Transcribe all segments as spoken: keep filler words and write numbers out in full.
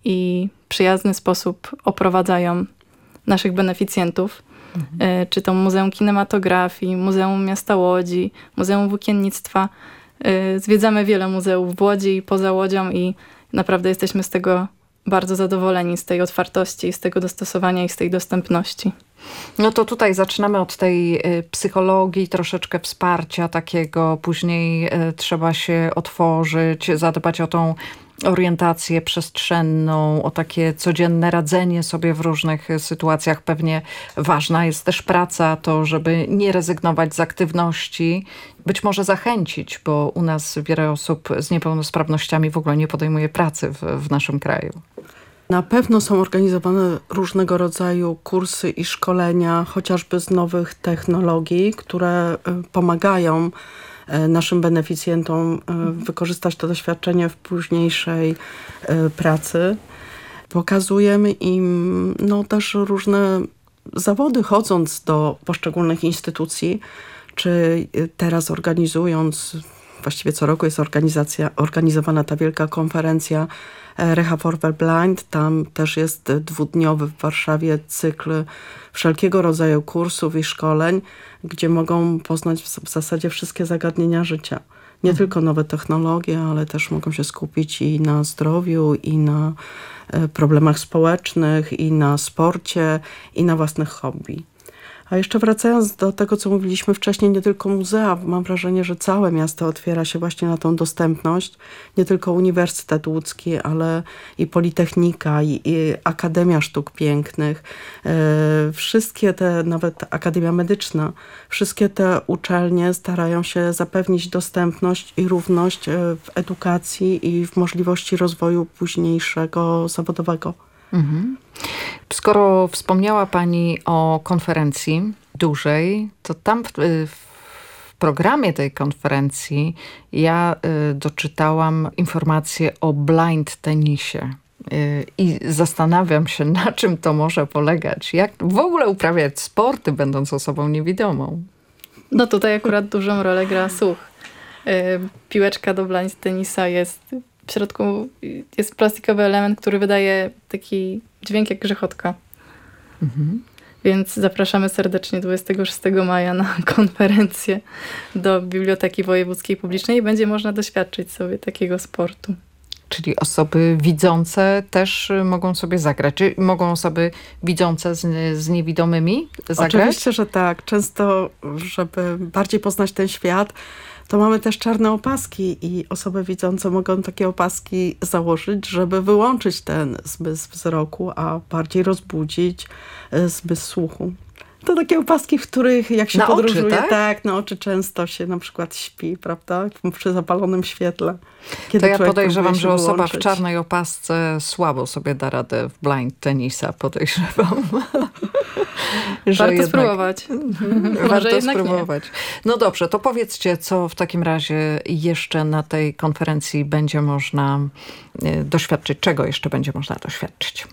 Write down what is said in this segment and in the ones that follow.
i przyjazny sposób oprowadzają naszych beneficjentów. Mhm. Czy to Muzeum Kinematografii, Muzeum Miasta Łodzi, Muzeum Włókiennictwa. Zwiedzamy wiele muzeów w Łodzi i poza Łodzią i naprawdę jesteśmy z tego bardzo zadowoleni, z tej otwartości, z tego dostosowania i z tej dostępności. No to tutaj zaczynamy od tej psychologii, troszeczkę wsparcia takiego, później trzeba się otworzyć, zadbać o tą orientację przestrzenną, o takie codzienne radzenie sobie w różnych sytuacjach. Pewnie ważna jest też praca, to żeby nie rezygnować z aktywności, być może zachęcić, bo u nas wiele osób z niepełnosprawnościami w ogóle nie podejmuje pracy w, w naszym kraju. Na pewno są organizowane różnego rodzaju kursy i szkolenia, chociażby z nowych technologii, które pomagają naszym beneficjentom wykorzystać to doświadczenie w późniejszej pracy. Pokazujemy im no, też różne zawody, chodząc do poszczególnych instytucji, czy teraz organizując, właściwie co roku jest organizacja, organizowana ta wielka konferencja Reha for the Blind. Tam też jest dwudniowy w Warszawie cykl wszelkiego rodzaju kursów i szkoleń, gdzie mogą poznać w zasadzie wszystkie zagadnienia życia. Nie mhm. tylko nowe technologie, ale też mogą się skupić i na zdrowiu, i na problemach społecznych, i na sporcie, i na własnych hobby. A jeszcze wracając do tego, co mówiliśmy wcześniej, nie tylko muzea, mam wrażenie, że całe miasto otwiera się właśnie na tą dostępność. Nie tylko Uniwersytet Łódzki, ale i Politechnika, i, i Akademia Sztuk Pięknych. E, wszystkie te, nawet Akademia Medyczna, wszystkie te uczelnie starają się zapewnić dostępność i równość w edukacji i w możliwości rozwoju późniejszego zawodowego. Mhm. Skoro wspomniała Pani o konferencji dużej, to tam w, w programie tej konferencji ja y, doczytałam informacje o blind tenisie. Y, I zastanawiam się, na czym to może polegać. Jak w ogóle uprawiać sporty, będąc osobą niewidomą? No tutaj akurat dużą rolę gra słuch. Y, piłeczka do blind tenisa jest... W środku jest plastikowy element, który wydaje taki dźwięk jak grzechotka. Mhm. Więc zapraszamy serdecznie dwudziestego szóstego maja na konferencję do Biblioteki Wojewódzkiej Publicznej i będzie można doświadczyć sobie takiego sportu. Czyli osoby widzące też mogą sobie zagrać. Czy mogą osoby widzące z, z niewidomymi zagrać? Oczywiście, że tak. Często, żeby bardziej poznać ten świat, to mamy też czarne opaski i osoby widzące mogą takie opaski założyć, żeby wyłączyć ten zmysł wzroku, a bardziej rozbudzić zmysł słuchu. To takie opaski, w których jak się na podróżuje, oczy, tak? tak, na oczy często się na przykład śpi, prawda, przy zapalonym świetle. Kiedy to ja podejrzewam, że osoba wyłączyć. w czarnej opasce słabo sobie da radę w blind tenisa, podejrzewam. Że Warto jednak... spróbować. Warto spróbować. Nie. No dobrze, to powiedzcie, co w takim razie jeszcze na tej konferencji będzie można doświadczyć, czego jeszcze będzie można doświadczyć?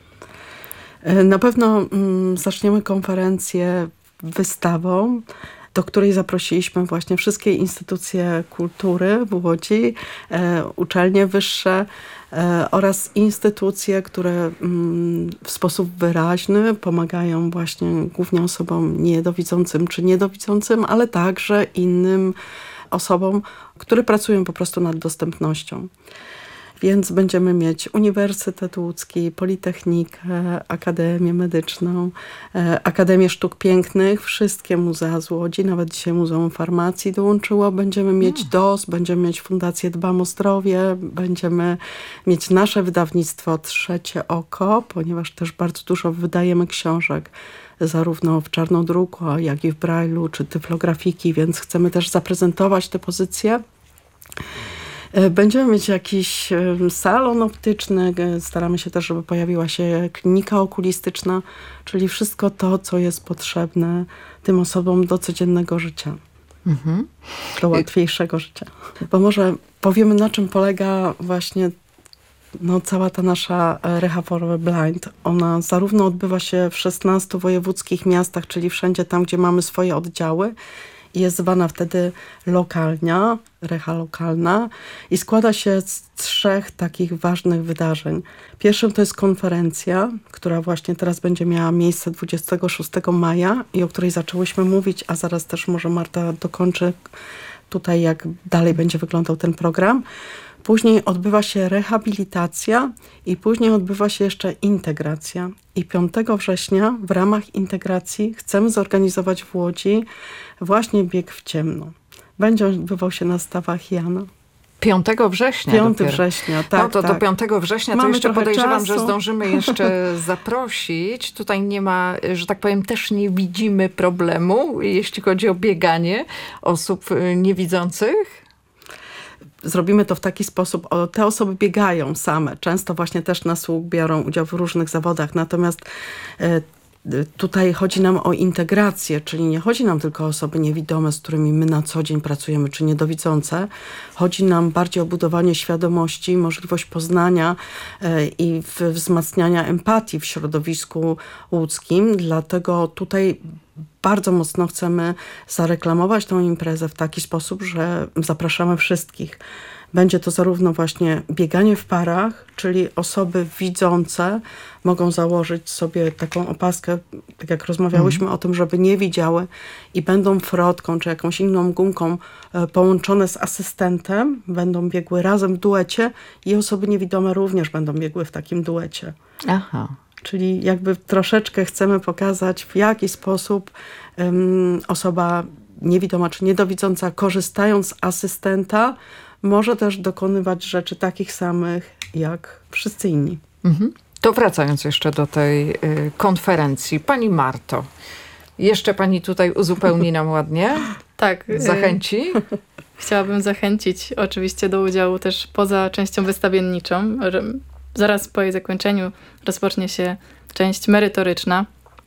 Na pewno mm, zaczniemy konferencję wystawą, do której zaprosiliśmy właśnie wszystkie instytucje kultury w Łodzi, e, uczelnie wyższe e, oraz instytucje, które mm, w sposób wyraźny pomagają właśnie głównie osobom niedowidzącym czy niedowidzącym, ale także innym osobom, które pracują po prostu nad dostępnością. Więc będziemy mieć Uniwersytet Łódzki, Politechnikę, Akademię Medyczną, e, Akademię Sztuk Pięknych, wszystkie muzea z Łodzi, nawet dzisiaj Muzeum Farmacji dołączyło. Będziemy mieć D O S, będziemy mieć Fundację Dbam o Zdrowie, będziemy mieć nasze wydawnictwo Trzecie Oko, ponieważ też bardzo dużo wydajemy książek, zarówno w czarnodruku, jak i w brajlu, czy tyflografiki, więc chcemy też zaprezentować te pozycje. Będziemy mieć jakiś salon optyczny, staramy się też, żeby pojawiła się klinika okulistyczna, czyli wszystko to, co jest potrzebne tym osobom do codziennego życia, mhm. do łatwiejszego życia. Bo może powiemy, na czym polega właśnie no, cała ta nasza Reha for the Blind. Ona zarówno odbywa się w szesnastu wojewódzkich miastach, czyli wszędzie tam, gdzie mamy swoje oddziały, i jest zwana wtedy lokalnia, reha lokalna i składa się z trzech takich ważnych wydarzeń. Pierwszym to jest konferencja, która właśnie teraz będzie miała miejsce dwudziestego szóstego maja i o której zaczęłyśmy mówić, a zaraz też może Marta dokończy tutaj, jak dalej będzie wyglądał ten program. Później odbywa się rehabilitacja i później odbywa się jeszcze integracja. I piątego września w ramach integracji chcemy zorganizować w Łodzi właśnie bieg w ciemno. Będzie odbywał się na stawach Jana. piątego września piątego września, tak. No to tak. do piątego września Mamy to jeszcze trochę podejrzewam, czasu. że zdążymy jeszcze zaprosić. Tutaj nie ma, że tak powiem, też nie widzimy problemu, jeśli chodzi o bieganie osób niewidzących. Zrobimy to w taki sposób, o, te osoby biegają same, często właśnie też na słuch biorą udział w różnych zawodach, natomiast e, tutaj chodzi nam o integrację, czyli nie chodzi nam tylko o osoby niewidome, z którymi my na co dzień pracujemy, czy niedowidzące. Chodzi nam bardziej o budowanie świadomości, możliwość poznania e, i w, wzmacniania empatii w środowisku łódzkim, dlatego tutaj bardzo mocno chcemy zareklamować tą imprezę w taki sposób, że zapraszamy wszystkich. Będzie to zarówno właśnie bieganie w parach, czyli osoby widzące mogą założyć sobie taką opaskę, tak jak rozmawiałyśmy mm. o tym, żeby nie widziały i będą frotką czy jakąś inną gumką e, połączone z asystentem, będą biegły razem w duecie i osoby niewidome również będą biegły w takim duecie. Aha. Czyli jakby troszeczkę chcemy pokazać, w jaki sposób um, osoba niewidoma czy niedowidząca, korzystając z asystenta, może też dokonywać rzeczy takich samych jak wszyscy inni. Mhm. To wracając jeszcze do tej y, konferencji. Pani Marto, jeszcze pani tutaj uzupełni nam ładnie? Tak. Zachęci? Chciałabym zachęcić oczywiście do udziału też poza częścią wystawienniczą. Zaraz po jej zakończeniu rozpocznie się część merytoryczna,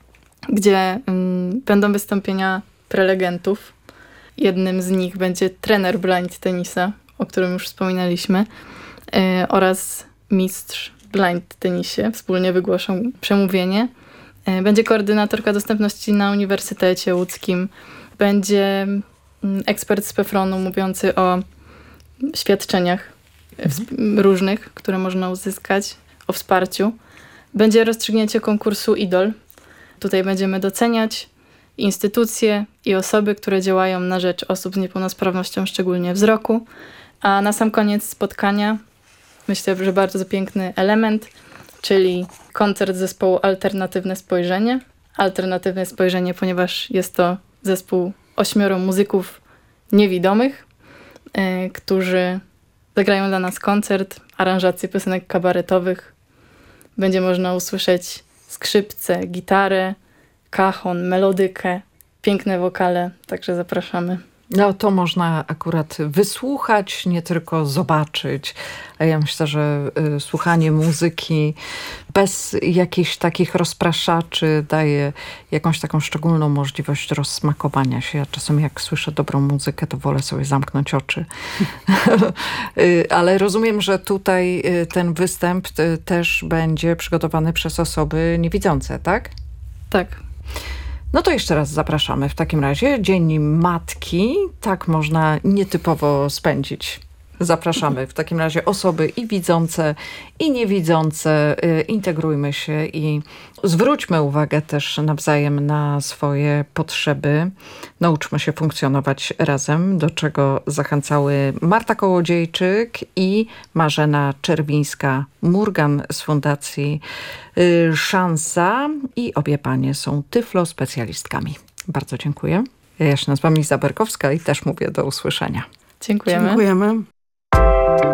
gdzie mm, będą wystąpienia prelegentów. Jednym z nich będzie trener blind tenisa, o którym już wspominaliśmy, yy, oraz mistrz blind tenisie. Wspólnie wygłoszą przemówienie. Yy, będzie koordynatorka dostępności na Uniwersytecie Łódzkim. Będzie yy, ekspert z PEFRON-u mówiący o świadczeniach mhm. różnych, które można uzyskać, o wsparciu. Będzie rozstrzygnięcie konkursu IDOL. Tutaj będziemy doceniać instytucje i osoby, które działają na rzecz osób z niepełnosprawnością, szczególnie wzroku. A na sam koniec spotkania, myślę, że bardzo piękny element, czyli koncert zespołu Alternatywne Spojrzenie. Alternatywne Spojrzenie, ponieważ jest to zespół ośmioro muzyków niewidomych, yy, którzy zagrają dla nas koncert, aranżację piosenek kabaretowych. Będzie można usłyszeć skrzypce, gitarę, cajon, melodykę, piękne wokale, także zapraszamy. No to można akurat wysłuchać, nie tylko zobaczyć. A ja myślę, że y, słuchanie muzyki bez jakichś takich rozpraszaczy daje jakąś taką szczególną możliwość rozsmakowania się. Ja czasem jak słyszę dobrą muzykę, to wolę sobie zamknąć oczy. y, ale rozumiem, że tutaj y, ten występ y, też będzie przygotowany przez osoby niewidzące, tak? Tak. No to jeszcze raz zapraszamy w takim razie. Dzień Matki. Tak można nietypowo spędzić. Zapraszamy w takim razie osoby i widzące, i niewidzące. Integrujmy się i zwróćmy uwagę też nawzajem na swoje potrzeby. Nauczmy się funkcjonować razem, do czego zachęcały Marta Kołodziejczyk i Marzena Czerwińska-Murgan z Fundacji Szansa. I obie panie są tyflospecjalistkami. Bardzo dziękuję. Ja się nazywam Liza Berkowska i też mówię do usłyszenia. Dziękujemy. Dziękujemy.